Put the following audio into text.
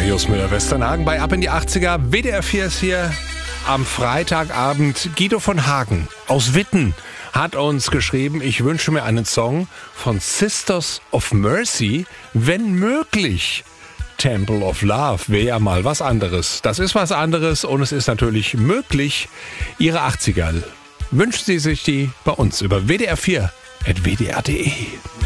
Marius Müller-Westernhagen bei Ab in die 80er. WDR 4 ist hier am Freitagabend. Guido von Hagen aus Witten hat uns geschrieben, ich wünsche mir einen Song von Sisters of Mercy, wenn möglich. Temple of Love wäre ja mal was anderes. Das ist was anderes und es ist natürlich möglich. Ihre 80er. Wünschen Sie sich die bei uns über WDR4@wdr.de.